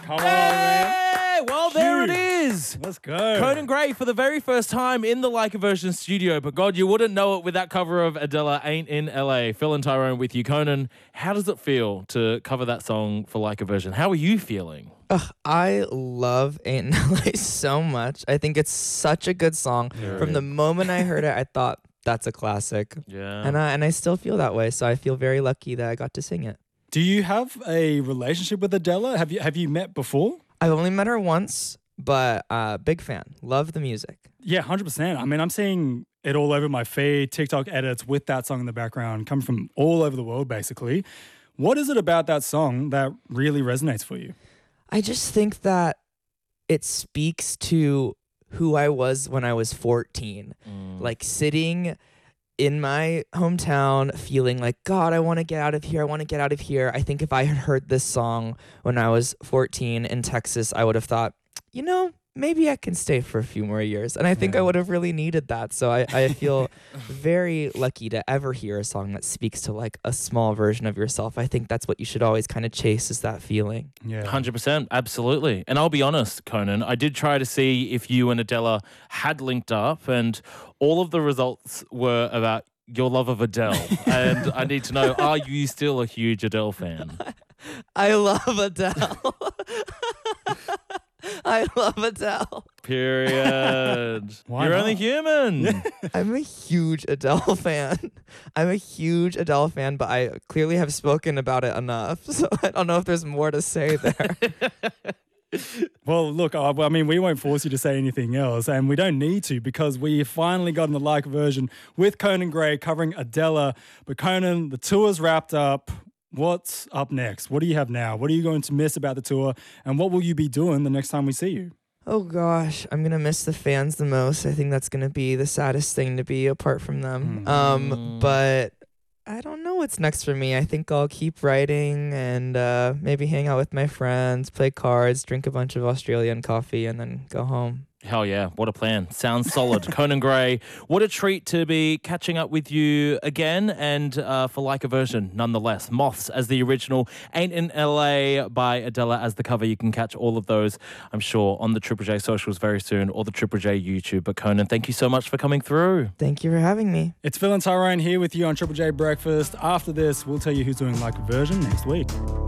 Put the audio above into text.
Come on, man. Hey, well, there it Huge. is. Let's go. Conan Gray for the very first time in the Like a Version studio. But God, you wouldn't know it with that cover of Adela, Ain't in LA. Phil and Tyrone with you. Conan, how does it feel to cover that song for Like a Version? How are you feeling? I love Ain't in LA so much. I think it's such a good song. From the moment I heard it, I thought that's a classic. Yeah. And I still feel that way. So I feel very lucky that I got to sing it. Do you have a relationship with Adela? Have you met before? I've only met her once, but big fan. Love the music. Yeah, 100%. I mean, I'm seeing it all over my feed, TikTok edits with that song in the background, coming from all over the world, basically. What is it about that song that really resonates for you? I just think that it speaks to who I was when I was 14. Like sitting in my hometown feeling like, God, I want to get out of here. I want to get out of here. I think if I had heard this song when I was 14 in Texas, I would have thought, you know, maybe I can stay for a few more years. And I think I would have really needed that. So I feel very lucky to ever hear a song that speaks to like a small version of yourself. I think that's what you should always kind of chase, is that feeling. Yeah. 100%, absolutely. And I'll be honest, Conan, I did try to see if you and Adela had linked up, and all of the results were about your love of Adele. And I need to know, are you still a huge Adele fan? I love Adele. I love Adele. Period. Why You're not? only human. I'm a huge Adele fan. I'm a huge Adele fan, but I clearly have spoken about it enough. So I don't know if there's more to say there. Well, look, I mean, we won't force you to say anything else, and we don't need to, because we finally got in the Like version with Conan Gray covering Adela. But Conan, the tour's wrapped up. What's up next? What do you have now? What are you going to miss about the tour? And what will you be doing the next time we see you? Oh gosh, I'm gonna miss the fans the most. I think that's gonna be the saddest thing to be apart from them. But I don't know what's next for me. I think I'll keep writing and maybe hang out with my friends, play cards, drink a bunch of Australian coffee, and then go home. Hell yeah, what a plan. Sounds solid. Conan Gray, what a treat to be catching up with you again, and for Like a Version nonetheless. Moths as the original, Ain't in LA by Adela as the cover. You can catch all of those, I'm sure, on the Triple J socials very soon, or the Triple J YouTube. But Conan, thank you so much for coming through. Thank you for having me. It's Phil and Tyrone here with you on Triple J Breakfast. After this, we'll tell you who's doing Like a Version next week.